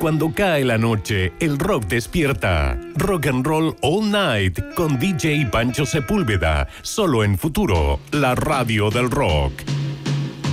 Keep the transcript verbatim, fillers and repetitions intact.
cuando cae la noche, el rock despierta. Rock and Roll All Night con D J Pancho Sepúlveda, solo en Futuro, la radio del rock.